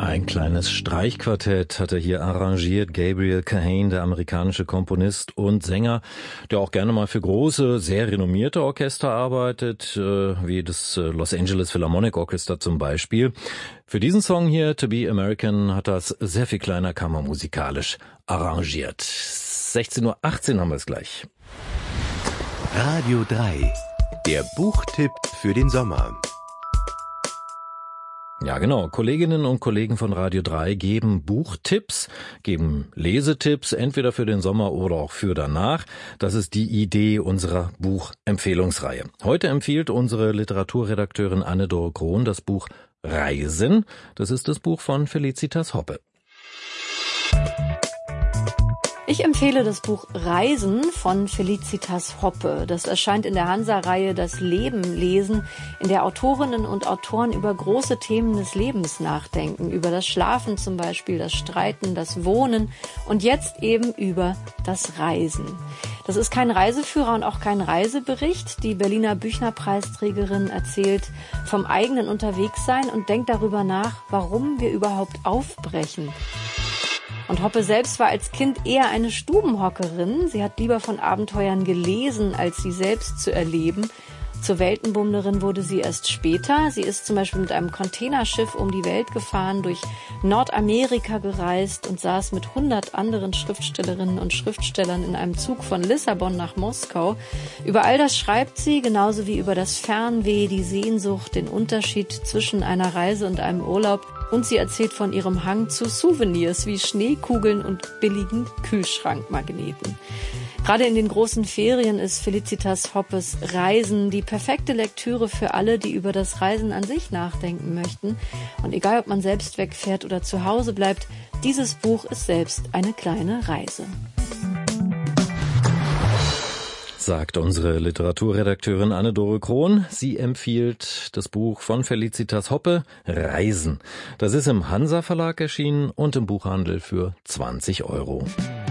Ein kleines Streichquartett hat er hier arrangiert. Gabriel Kahane, der amerikanische Komponist und Sänger, der auch gerne mal für große, sehr renommierte Orchester arbeitet, wie das Los Angeles Philharmonic Orchestra zum Beispiel. Für diesen Song hier, To Be American, hat er es sehr viel kleiner kammermusikalisch arrangiert. 16:18 Uhr haben wir es gleich. Radio 3, der Buchtipp für den Sommer. Ja, genau. Kolleginnen und Kollegen von Radio 3 geben Buchtipps, geben Lesetipps, entweder für den Sommer oder auch für danach. Das ist die Idee unserer Buchempfehlungsreihe. Heute empfiehlt unsere Literaturredakteurin Anne-Dore Krohn das Buch Reisen. Das ist das Buch von Felicitas Hoppe. Ich empfehle das Buch Reisen von Felicitas Hoppe. Das erscheint in der Hansa-Reihe Das Leben lesen, in der Autorinnen und Autoren über große Themen des Lebens nachdenken. Über das Schlafen zum Beispiel, das Streiten, das Wohnen und jetzt eben über das Reisen. Das ist kein Reiseführer und auch kein Reisebericht. Die Berliner Büchner-Preisträgerin erzählt vom eigenen Unterwegssein und denkt darüber nach, warum wir überhaupt aufbrechen. Und Hoppe selbst war als Kind eher eine Stubenhockerin. Sie hat lieber von Abenteuern gelesen, als sie selbst zu erleben. Zur Weltenbummlerin wurde sie erst später. Sie ist zum Beispiel mit einem Containerschiff um die Welt gefahren, durch Nordamerika gereist und saß mit 100 anderen Schriftstellerinnen und Schriftstellern in einem Zug von Lissabon nach Moskau. Über all das schreibt sie, genauso wie über das Fernweh, die Sehnsucht, den Unterschied zwischen einer Reise und einem Urlaub. Und sie erzählt von ihrem Hang zu Souvenirs wie Schneekugeln und billigen Kühlschrankmagneten. Gerade in den großen Ferien ist Felicitas Hoppes Reisen die perfekte Lektüre für alle, die über das Reisen an sich nachdenken möchten. Und egal, ob man selbst wegfährt oder zu Hause bleibt, dieses Buch ist selbst eine kleine Reise. Sagt unsere Literaturredakteurin Anne-Dore Krohn. Sie empfiehlt das Buch von Felicitas Hoppe, Reisen. Das ist im Hansa Verlag erschienen und im Buchhandel für 20 €.